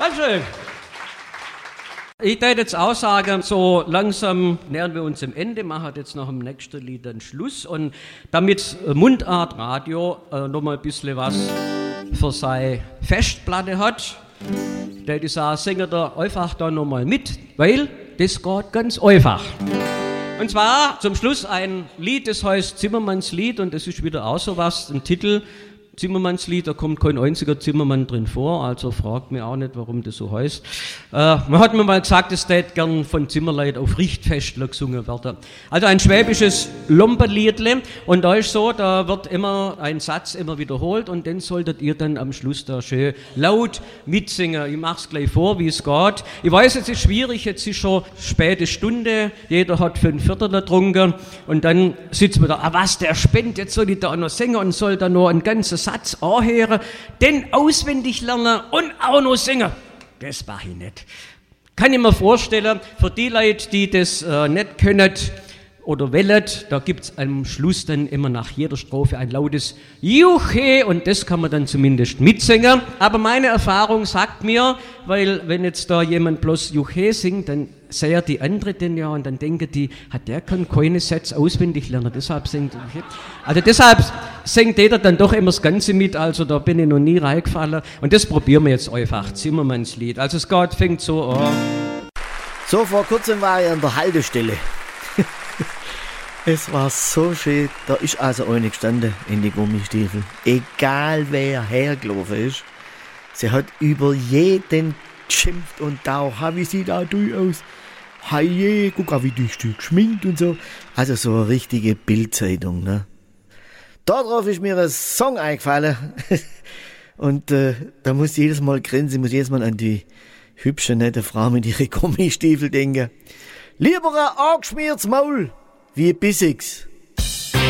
Dankeschön. Ich würde jetzt auch sagen, so langsam nähern wir uns dem Ende, machen jetzt nach dem nächsten Lied dann Schluss und damit Mundart Radio nochmal ein bisschen was für seine Festplatte hat, würde ich sagen, singt er einfach da nochmal mit, weil das geht ganz einfach. Und zwar zum Schluss ein Lied, das heißt Zimmermanns Lied und das ist wieder auch so was, ein Titel, Zimmermanns Lied, da kommt kein einziger Zimmermann drin vor, also fragt mich auch nicht, warum das so heißt. Man hat mir mal gesagt, es hätte gern von Zimmerleuten auf Richtfestler gesungen werden. Also ein schwäbisches Lomperliedle und da ist so, da wird immer ein Satz immer wiederholt und den solltet ihr dann am Schluss da schön laut mitsingen. Ich mach's gleich vor, wie es geht. Ich weiß, es ist schwierig, jetzt ist schon späte Stunde, jeder hat 5 Viertel getrunken und dann sitzt man da, was, der spendet, jetzt soll ich da noch singen und soll da noch ein ganzes Satz anhören, den auswendig lernen und auch noch singen. Das mache ich nicht. Kann ich mir vorstellen, für die Leute, die das nicht können oder wollen, da gibt es am Schluss dann immer nach jeder Strophe ein lautes Juche und das kann man dann zumindest mitsingen. Aber meine Erfahrung sagt mir, weil wenn jetzt da jemand bloß Juche singt, dann sehen die andere den ja und dann denken die, der kann keine Sätze auswendig lernen, deshalb singt er. Also deshalb singt jeder dann doch immer das Ganze mit, also da bin ich noch nie reingefallen und das probieren wir jetzt einfach, Zimmermanns Lied. Also es geht, fängt so an. So, vor kurzem war ich an der Haltestelle. Es war so schön, da ist also eine gestanden in die Gummistiefel. Egal wer hergelaufen ist, sie hat über jeden geschimpft und da, wie sieht da du aus? Hey, guck mal, wie du geschminkt und so. Also so eine richtige Bildzeitung, ne? Darauf ist mir ein Song eingefallen und da muss ich jedes Mal grinsen, muss jedes Mal an die hübsche, nette Frau mit ihren Gummistiefel denken. Lieber ein angeschmiertes Maul wie ein bissiges.